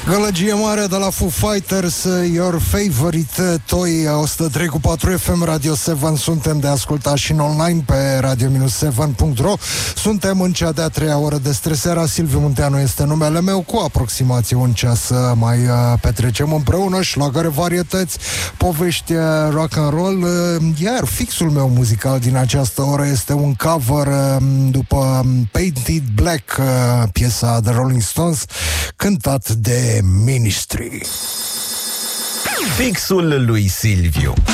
Gălăgie mare de la Foo Fighters, Your Favorite Toy, 103.4 FM, Radio 7. Suntem de ascultat și în online pe radio-7.ro. Suntem în cea de-a treia oră de stresera. Silviu Munteanu este numele meu. Cu aproximație un ceas mai petrecem împreună șlagăre, varietăți, povești rock and roll. Iar fixul meu muzical din această oră este un cover după Painted Black, piesa The Rolling Stones, cântat de Ministry. Fixul lui Silviu.